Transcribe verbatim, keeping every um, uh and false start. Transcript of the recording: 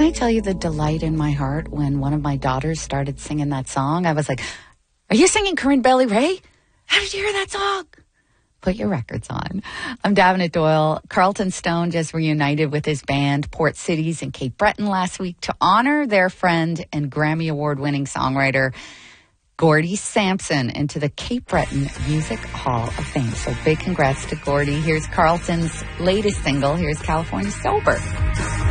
I tell you the delight in my heart when one of my daughters started singing that song? I was like, are you singing Corinne Bailey Rae? How did you hear that song? Put your records on. I'm Davenant Doyle. Carlton Stone just reunited with his band Port Cities in Cape Breton last week to honor their friend and Grammy Award-winning songwriter Gordie Sampson into the Cape Breton Music Hall of Fame. So big congrats to Gordie. Here's Carlton's latest single. Here's California Sober.